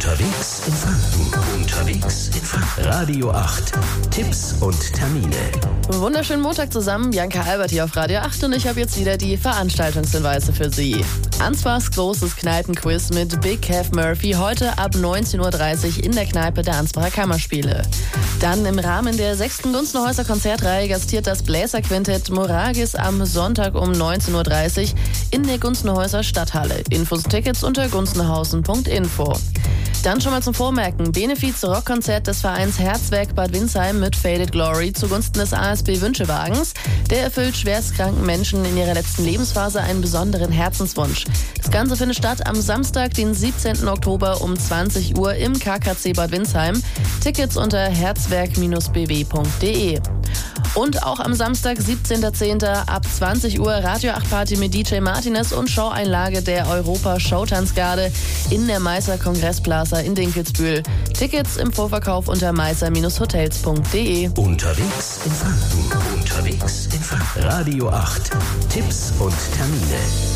Unterwegs in Franken. Unterwegs in Franken. Radio 8. Tipps und Termine. Wunderschönen Montag zusammen. Bianca Albert hier auf Radio 8 und ich habe jetzt wieder die Veranstaltungshinweise für Sie. Ansbachs großes Kneipenquiz mit Big Kev Murphy heute ab 19.30 Uhr in der Kneipe der Ansbacher Kammerspiele. Dann im Rahmen der 6. Gunzenhäuser Konzertreihe gastiert das Bläserquintett Moragis am Sonntag um 19.30 Uhr in der Gunzenhäuser Stadthalle. Infos und Tickets unter gunzenhausen.info. Dann schon mal zum Vormerken. Benefiz-Rockkonzert des Vereins Herzwerk Bad Windsheim mit Faded Glory zugunsten des ASB Wünschewagens. Der erfüllt schwerstkranken Menschen in ihrer letzten Lebensphase einen besonderen Herzenswunsch. Das Ganze findet statt am Samstag, den 17. Oktober um 20 Uhr im KKC Bad Windsheim. Tickets unter herzwerk-bw.de. Und auch am Samstag, 17.10. ab 20 Uhr Radio 8 Party mit DJ Martinez und Showeinlage der Europa Showtanzgarde in der Meißer Kongressplaza in Dinkelsbühl. Tickets im Vorverkauf unter meißer-hotels.de. Unterwegs in Franken. Unterwegs in Franken. Radio 8. Tipps und Termine.